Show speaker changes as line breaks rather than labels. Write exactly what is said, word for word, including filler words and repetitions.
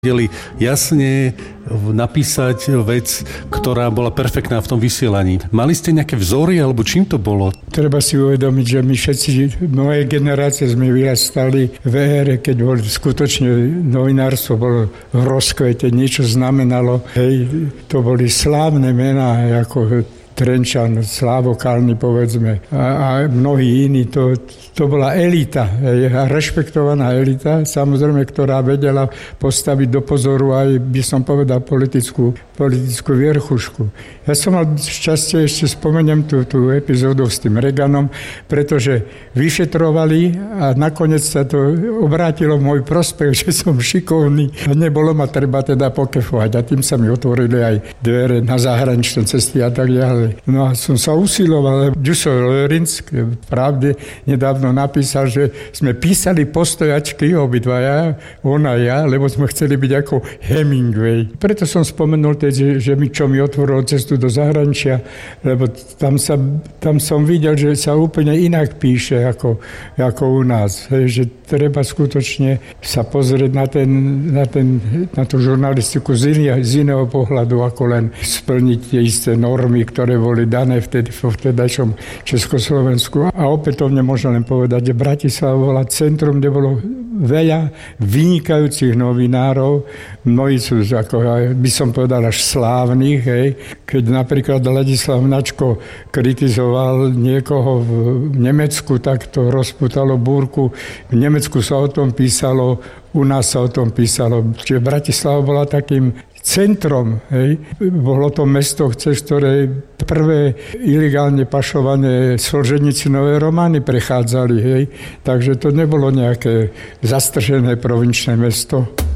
vedeli jasne napísať vec, ktorá bola perfektná v tom vysielaní. Mali ste nejaké vzory, alebo čím to bolo?
Treba si uvedomiť, že my všetci, moje generácie sme vyrastali v ére, keď bol skutočne novinárstvo bolo v rozkvete, niečo znamenalo. Hej, to boli slávne mená, ako Trenčan, Slávo Kalný, povedzme, a, a mnohí iní. To, to bola elita, rešpektovaná elita, samozrejme, ktorá vedela postaviť do pozoru aj, by som povedal, politickú, politickú vierchušku. Ja som mal šťastie, ešte spomeniem tú, tú epizódu s tým Reaganom, pretože vyšetrovali a nakoniec sa to obrátilo v môj prospech, že som šikovný a nebolo ma treba teda pokefovať. A tým sa mi otvorili aj dvere na zahraničné cesty a tak ďalej. No a som sa usiloval, Ďuso Lörinc v Pravde nedávno napísal, že sme písali postojačky obidvaja, on a ja, lebo sme chceli byť ako Hemingway. Preto som spomenul teď, že, že mi čo mi otvorilo cestu do zahraničia, lebo tam, sa, tam som videl, že sa úplne inak píše ako, ako u nás. Hej, že treba skutočne sa pozrieť na, ten, na, ten, na tú žurnalistiku z iného, z iného pohľadu, ako len splniť tie isté normy, ktoré boli dané vtedy vo vtedajšom Československu. A opätovne môžem len povedať, že Bratislava bola centrum, kde bolo veľa vynikajúcich novinárov. Mnohí sú, ako by som povedal, až slávnych. Hej. Keď napríklad Ladislav Načko kritizoval niekoho v Nemecku, tak to rozputalo búrku. V Nemecku sa o tom písalo, u nás sa o tom písalo. Čiže Bratislava bola takým centrom. Hej. Bolo to mesto, cez ktoré prvé ilegálne pašované Solženicinové romány prechádzali. Hej. Takže to nebolo nejaké zastržené provinčné mesto.